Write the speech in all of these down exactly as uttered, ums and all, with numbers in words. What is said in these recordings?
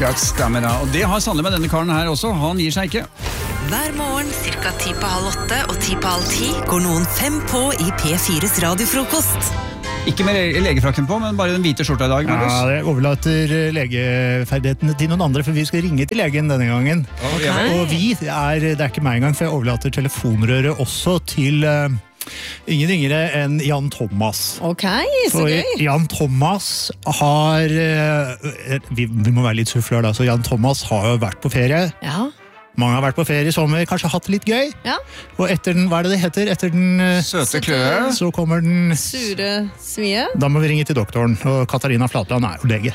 Klart stemmer da. Og det har sannelig med denne karen her også. Han gir seg ikke. Hver morgen, cirka ti på halv åtte og ti på halv ti, går noen fem på i P fires radiofrokost. Ikke med legefrakken på, men bare den hvite skjorta i dag, Markus. Ja, det overlater legeferdighetene til noen andre, for vi skal ringe til legen denne gangen. Okay. Og vi, det er, det er ikke meg engang, for jeg overlater telefonrøret også til uh, ingen ringere enn Jan Thomas. Ok, så for gøy. Jan Thomas har, uh, vi, vi må være litt sufflør da, så Jan Thomas har jo vært på ferie. Ja. Mange har vært på ferie i sommer, kanskje hatt det litt gøy. Ja. Og etter den, hva er det det heter? Etter den uh, Søte kløe. så kommer den... Sure svie. Da må vi ringe til doktoren, og Katarina Flatland er jo lege.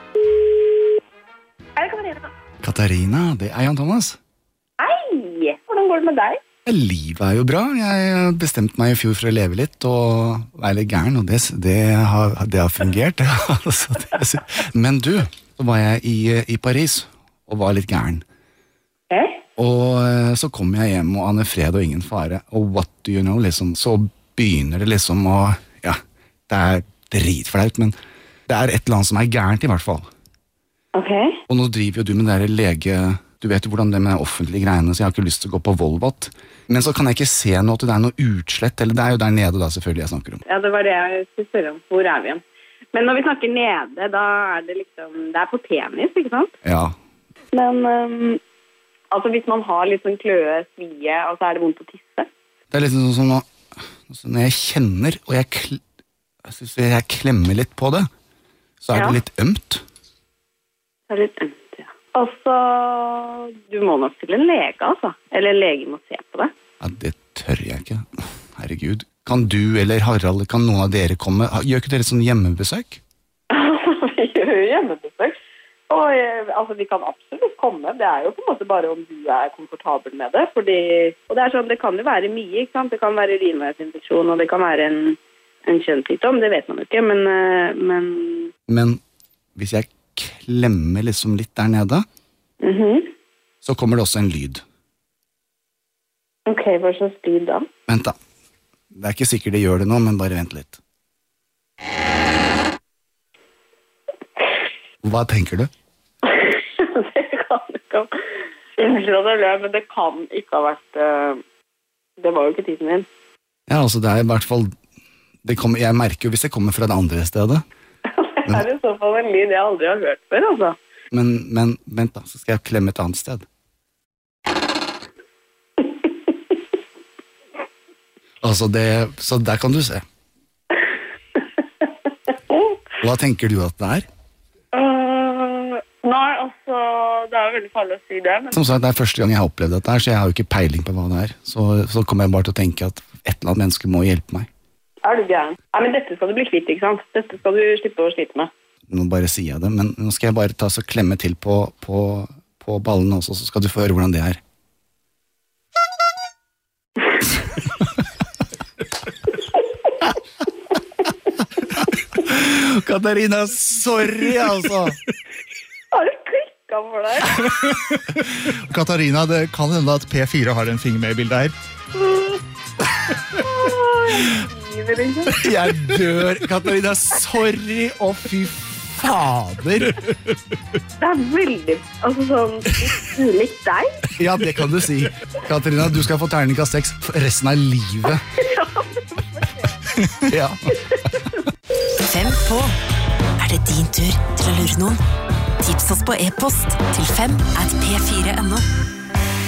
Hei, Katarina. Katarina, det er Jan Thomas. Hei, hvordan går det med deg? Livet er jo bra. Jeg bestemte meg i fjor for å leve litt og være litt gæren, og det, det, har, det har fungert. Altså, det, men du, så var jeg i, i Paris og var litt gæren. Hei? Og så kom jeg hjem og aner fred og ingen fare. Og what do you know, liksom, så begynner det liksom å, ja, det er dritflaut, men det er et eller annet som er gærent i hvert fall. Ok. Og nå driver jo du med det der lege, du vet jo hvordan det med offentlige greiene, så jeg har ikke lyst til å gå på Volvat. Men så kan jeg ikke se noe til det er noe utslett, eller det er jo der nede da selvfølgelig jeg snakker om. Ja, det var det jeg skulle spørre om. Hvor er vi igjen? Men når vi snakker nede, da er det liksom, det er på penis, ikke sant? Ja. Men... Um Altså hvis man har litt sånn kløe, svie, og så er det vondt å tisse. Det er litt sånn som når, når jeg kjenner, og jeg, kl jeg, synes jeg klemmer litt på det, så er Ja. det litt ømt. Det er litt ømt, ja. Og så, du må nok til en lege, altså. Eller en lege må se på det. Ja, det tør jeg ikke. Herregud. Kan du eller Harald, kan noen av dere komme? Gjør ikke dere sånn hjemmebesøk? Vi gjør jo hjemmebesøk. Og altså, vi kan absolutt komme. Det er jo på en måte bare om du er komfortabel med det. Fordi, og det er sånn, det kan jo være mye, ikke sant? Det kan være urinveisinfeksjon, og det kan være en, en kjønnssykdom, det vet man jo ikke, men, men... Men hvis jeg klemmer liksom litt der nede, Mhm. så kommer det også en lyd. Ok, hva slags lyd da? Vent da. Det er ikke sikkert det gjør det nå, men bare vent litt. Hva tenker du? Det kan ikke ha... Unnskyld at jeg ler, men det kan ikke ha vært... Uh, det var jo ikke tiden min. Ja, altså det er i hvert fall... Det kommer, jeg merker jo hvis det kommer fra det andre stedet. Det er i så fall en lyd jeg aldri har hørt før, altså. Men, men vent da, så skal jeg klemme et annet sted. Altså det... Så der kan du se. Hva tenker du at det er? Uh, nei, altså, det er jo veldig farlig å si det, men... Som sagt, det er første gang jeg har opplevd dette her, så jeg har jo ikke peiling på hva det er. Så, så kommer jeg bare til å tenke at et eller annet menneske må hjelpe meg. Er du gæren? Nei, men dette skal du bli kvitt, ikke sant? Dette skal du slippe å slite med. Nå bare sier jeg det, men nå skal jeg bare ta så klemme til på, på, på ballene også, så skal du få høre hvordan det er. Katarina, sorry altså. Har du klikket for deg? Katarina, det kan hende at P fire har en finger med i bildet her. Jeg dør, Katarina, sorry, og fy fader. Det er veldig, altså sånn, ulikt deg. Ja, det kan du si. Katarina, du skal få terningkast seks for resten av livet. Ja. Fem på. Er det din tur til å lure noen? Tips oss på e-post til fem at p fire punktum no.